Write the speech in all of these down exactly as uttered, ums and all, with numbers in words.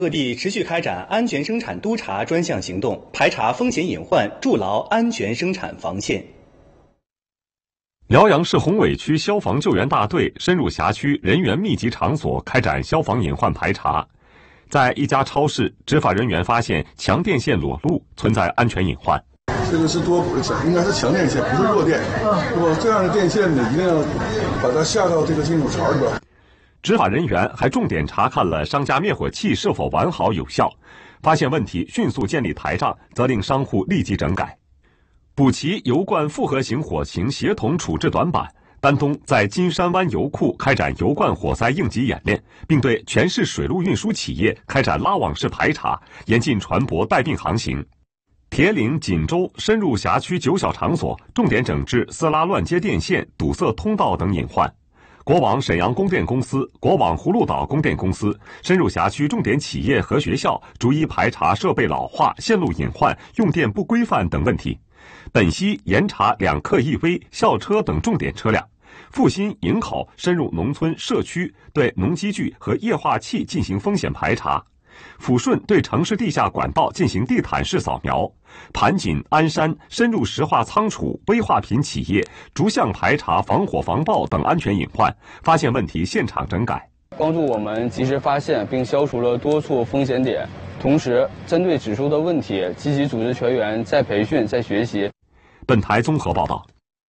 各地持续开展安全生产督查专项行动，排查风险隐患，筑牢安全生产防线。 辽阳市宏伟区消防救援大队深入辖区人员密集场所开展消防隐患排查。在一家超市，执法人员发现强电线裸露，存在安全隐患。 这个是多补的线，应该是强电线，不是弱电。是吧？这样的电线呢，一定要把它下到这个金属槽里边。 执法人员还重点查看了商家灭火器是否完好有效，发现问题迅速建立台账，责令商户立即整改。补齐油罐复合型火情协同处置短板，丹东在金山湾油库开展油罐火灾应急演练，并对全市水陆运输企业开展拉网式排查，严禁船舶带病航行。铁岭、锦州深入辖区九小场所，重点整治私拉乱接电线、堵塞通道等隐患。国网沈阳供电公司、国网葫芦岛供电公司深入辖区重点企业和学校，逐一排查设备老化、线路隐患、用电不规范等问题。本溪严查两客一危、校车等重点车辆。阜新、营口深入农村社区，对农机具和液化气进行风险排查。抚顺对城市地下管道进行地毯式扫描，盘锦、鞍山深入石化仓储、危化品企业，逐项排查防火防爆等安全隐患，发现问题现场整改， 帮助我们及时发现并消除了多处风险点。同时，针对指出的问题，积极组织全员再培训、再学习。 本台综合报道。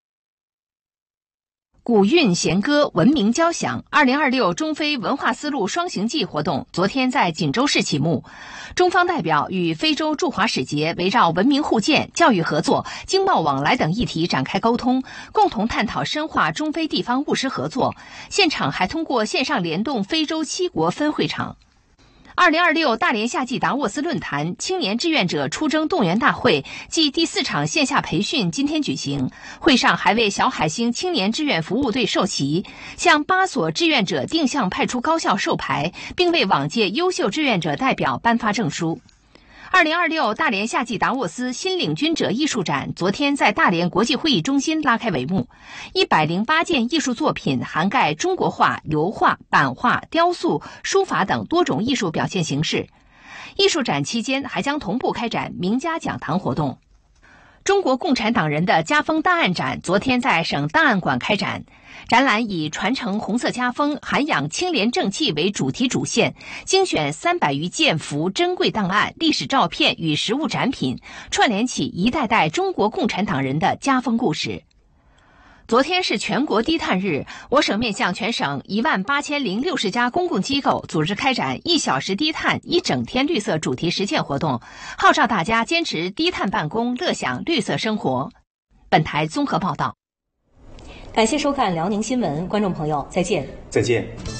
古韵弦歌，文明交响。二零二六中非文化丝路双行记活动昨天在锦州市启幕。中方代表与非洲驻华使节围绕文明互鉴、教育合作、经贸往来等议题展开沟通，共同探讨深化中非地方务实合作。现场还通过线上联动非洲七国分会场。二零二六大连夏季达沃斯论坛青年志愿者出征动员大会暨第四场线下培训今天举行，会上还为小海星青年志愿服务队授旗，向八所志愿者定向派出高校授牌，并为往届优秀志愿者代表颁发证书。二零二六大连夏季达沃斯新领军者艺术展昨天在大连国际会议中心拉开帷幕，一百零八件艺术作品涵盖中国画、油画、版画、雕塑、书法等多种艺术表现形式。艺术展期间还将同步开展名家讲堂活动。中国共产党人的家风档案展昨天在省档案馆开展，展览以传承红色家风、涵养清廉正气为主题主线，精选三百余件幅珍贵档案、历史照片与实物展品，串联起一代代中国共产党人的家风故事。昨天是全国低碳日，我省面向全省一万八千零六十家公共机构组织开展一小时低碳、一整天绿色主题实践活动，号召大家坚持低碳办公，乐享绿色生活。本台综合报道。 感谢收看辽宁新闻，观众朋友再见。 再见。